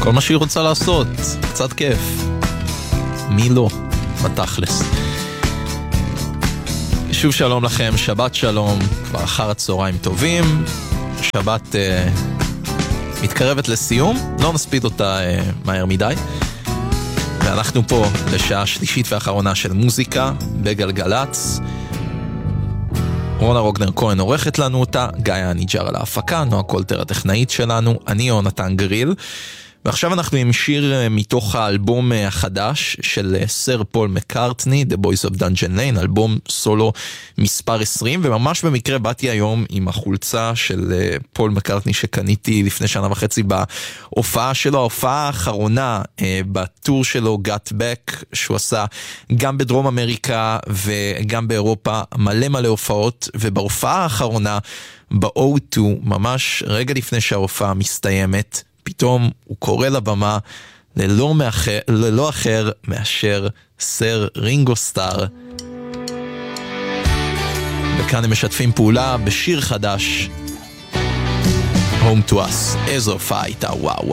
כל מה שהיא רוצה לעשות, קצת כיף. מי לא? בתכלס. שוב שלום לכם, שבת שלום, כבר אחר הצהריים טובים. שבת מתקרבת לסיום, לא נספיד אותה מהר מדי. ואנחנו פה לשעה שלישית ואחרונה של מוזיקה בגלגלץ. רונה רוגנר כהן עורכת לנו אותה, גיא הניג'ר על ההפקה, נועה קולטר הטכנאית שלנו, אני יונתן גריל. ועכשיו אנחנו עם שיר מתוך האלבום החדש של סר פול מקארטני, The Boys of Dungeon Lane, אלבום סולו מספר 20, וממש במקרה באתי היום עם החולצה של פול מקארטני שקניתי לפני שנה וחצי בהופעה שלו, ההופעה האחרונה בטור שלו Got Back, שהוא עשה גם בדרום אמריקה וגם באירופה, מלא הופעות, ובהופעה האחרונה ב-O2, ממש רגע לפני שההופעה מסתיימת, פתאום הוא קורא לבמה ללא אחר מאשר סר רינגו סטאר. וכאן הם משתפים פעולה בשיר חדש, Home to Us. איזו הופעה הייתה, וואו.